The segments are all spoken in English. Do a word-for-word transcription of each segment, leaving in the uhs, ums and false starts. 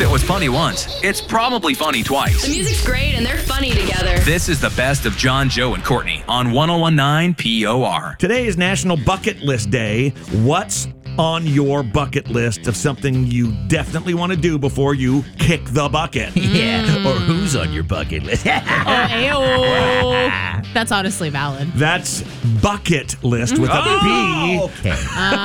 it was funny once, it's probably funny twice. The music's great and they're funny together. This is the best of John, Joe, and Courtney on one oh one point nine P O R. Today is National Bucket List Day. What's on your bucket list of something you definitely want to do before you kick the bucket? Yeah, or who's on your bucket list? Oh, ayo. That's honestly valid. That's bucket list with a B. Okay.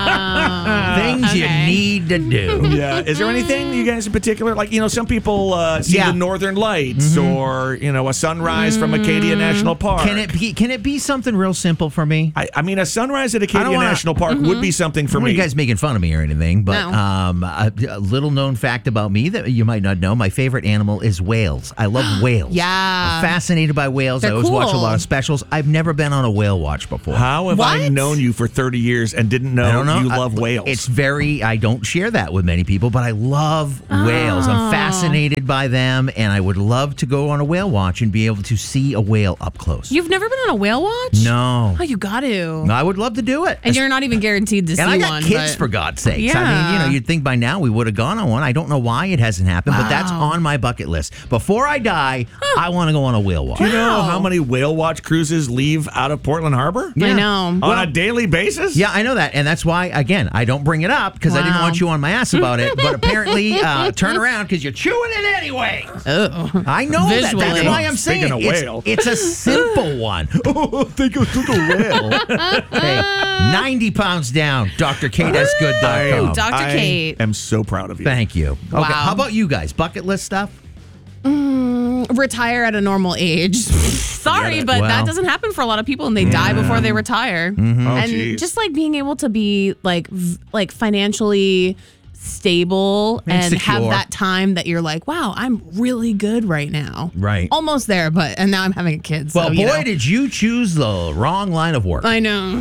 Oh, Things you okay. need to do. Yeah. Is there anything you guys in particular, like, you know, some people uh, see Yeah. the Northern Lights or, you know, a sunrise from Acadia National Park. Can it be? Can it be something real simple for me? I, I mean, a sunrise at I Acadia don't wanna- National Park would be something for I don't want me. you guys making fun of me or anything, but No. um, a, a little known fact about me that you might not know: my favorite animal is whales. I love whales. Yeah. I'm fascinated by whales. They're I always watch a cool. lot of specials. I've never been on a whale watch before. How have I What? known you for thirty years and didn't know, I don't know. you I- love whales? It's very, I don't share that with many people, but I love whales. I'm fascinated by them, and I would love to go on a whale watch and be able to see a whale up close. You've never been on a whale watch? No. Oh, you got to. I would love to do it. And you're not even guaranteed to see And I got one. kids, but- for God's sakes. I mean, Yeah. you know, you'd think by now we would have gone on one. I don't know why it hasn't happened, but that's Wow. on my bucket list. Before I die, I want to go on a whale watch. Do you know Wow. how many whale watch cruises leave out of Portland Harbor? I know. On a daily basis? Yeah, I know that. And that's why, again, I don't bring it up because I didn't Wow. want you on my ass about it. But apparently, uh, turn around because you're chewing it anyway. Oh. I know that. That's Visually. why I'm saying Speaking of it's, whale. it's a simple one. Oh, think of the whale. Hey, ninety pounds down, D R Kate S good dot com. Doctor I Kate. am so proud of you. Thank you. Okay, Wow. how about you guys? Bucket list stuff? Retire at a normal age. Sorry, it. but Well. that doesn't happen for a lot of people, and they die before they retire. Oh, And geez. just like being able to be like v- like financially stable And and have secure. that time that you're like, wow, I'm really good right now. Right. Almost there, but and now I'm having a kid. So, Well, you boy, know. did you choose the wrong line of work. I know.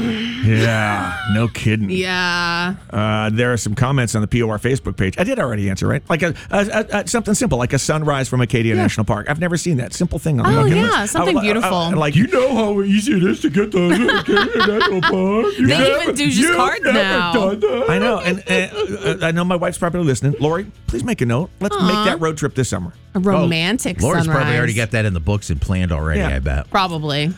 Yeah, no kidding. Yeah. Uh, there are some comments on the P O R Facebook page. I did already answer, right? Like a, a, a, a something simple, like a sunrise from Acadia National Park. I've never seen that simple thing on the Oh, bucket yeah, list. something I would- I- I- beautiful. like, you know how easy it is to get to Acadia National Park. You They never- even do just you've cards never now. done that. I know, and uh, uh, I know my wife's probably listening. Lori, please make a note. Let's make that road trip this summer. A romantic Laura's sunrise. probably already got that in the books and planned already, Yeah. I bet. Probably.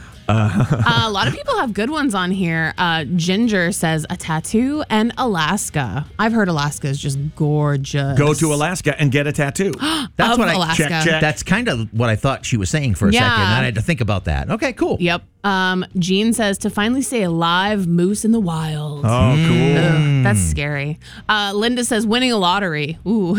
Uh, a lot of people have good ones on here. Uh, Ginger says a tattoo and Alaska. I've heard Alaska is just gorgeous. Go to Alaska and get a tattoo. That's Of what I Alaska. check, check. That's kind of what I thought she was saying for a Yeah. second. And I had to think about that. Okay, cool. Yep. Um, Jean says to finally see a live moose in the wild. Oh, cool. Ugh, that's scary. Uh, Linda says winning a lottery. Ooh.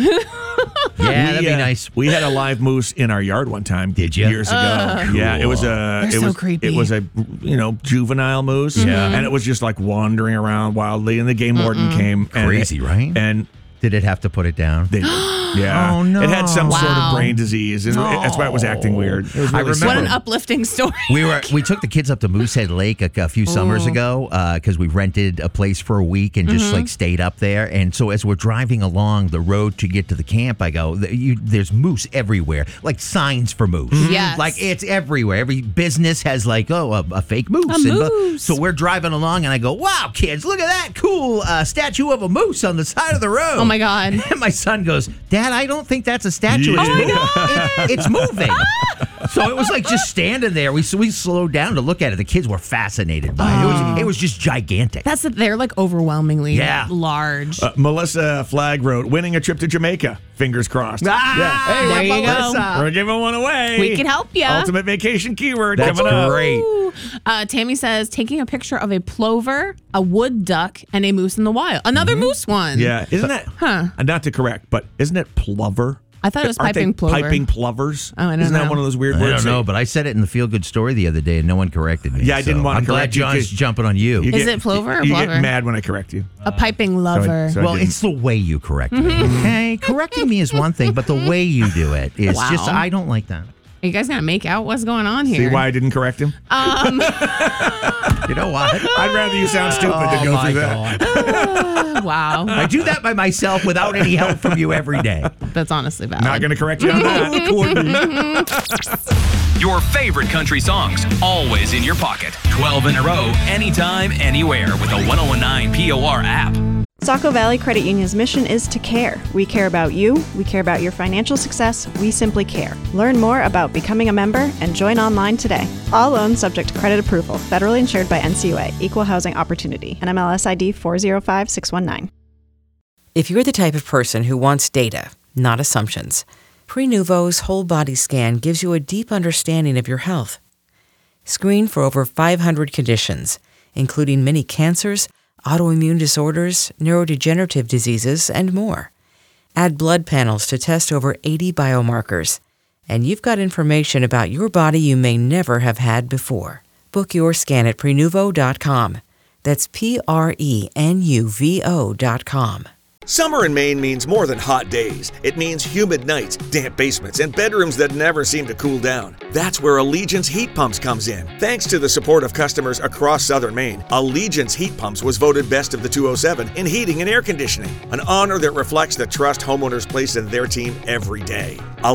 Yeah, that'd We, be uh, nice. We had a live moose in our yard one time. Did ya? Years ago. Yeah, it was a. They're it so was creepy. It was a you know juvenile moose. Yeah, and it was just like wandering around wildly. And the game warden came. And Crazy, it- right? And Did it have to put it down? they, yeah, Oh, no. it had some sort of Wow. brain disease, and that's why it was acting weird. It was I really remember- What an sad. uplifting story. We were we took the kids up to Moosehead Lake a, a few summers ago because we rented a place for a week and just like stayed up there. And so as we're driving along the road to get to the camp, I go, "Th- you, "There's moose everywhere, like signs for moose. Yes. like it's everywhere. Every business has like oh a, a fake moose. A And, uh, moose. so we're driving along, and I go, "Wow, kids, look at that cool uh, statue of a moose on the side of the road." Oh my God. And my son goes, "Dad, I don't think that's a statue. It's, Oh my moving. It- it's moving." So it was like just standing there. We so we slowed down to look at it. The kids were fascinated by it. It was it was just gigantic. That's that they're like overwhelmingly Yeah. large. Uh, Melissa Flagg wrote, "Winning a trip to Jamaica. Fingers crossed." Ah, Yeah. Hey, there you go. Melissa. We're giving one away. We can help ya. Ultimate vacation keyword That's coming up. great. Ooh. Uh, Tammy says taking a picture of a plover, a wood duck, and a moose in the wild. Another moose one. Yeah, isn't that? Huh. uh, Not to correct, but isn't it plover? I thought it was Aren't they piping plover. Piping plovers. Oh, I don't Isn't that know. one of those weird I words? don't know, that- but I said it in the feel good story the other day, and no one corrected me. Yeah, I didn't So wanna I'm glad correct you, John's 'cause jumping on you. You Is it plover or you plover? get mad when I correct you. A piping lover. so I Well, didn't. it's the way you correct me. Okay, correcting me is one thing, but the way you do it is Wow. just I don't like that. Are you guys gonna make out what's going on See here? why I didn't correct him? You know what? I'd rather you sound stupid than Oh go my through that. God. Wow. I do that by myself without any help from you every day. That's honestly valid. Not going to correct you on that. Courtney. Your favorite country songs, always in your pocket. twelve in a row, anytime, anywhere with the one oh one nine P O R app. Saco Valley Credit Union's mission is to care. We care about you, we care about your financial success, we simply care. Learn more about becoming a member and join online today. All loans subject to credit approval, federally insured by N C U A, Equal Housing Opportunity, N M L S I D four zero five six one nine. If you're the type of person who wants data, not assumptions, Prenuvo's whole body scan gives you a deep understanding of your health. Screen for over five hundred conditions, including many cancers, autoimmune disorders, neurodegenerative diseases, and more. Add blood panels to test over eighty biomarkers, and you've got information about your body you may never have had before. Book your scan at Prenuvo dot com. That's P R E N U V O dot com. Summer in Maine means more than hot days. It means humid nights, damp basements, and bedrooms that never seem to cool down. That's where Allegiance Heat Pumps comes in. Thanks to the support of customers across southern Maine, Allegiance Heat Pumps was voted best of the two oh seven in heating and air conditioning, an honor that reflects the trust homeowners place in their team every day.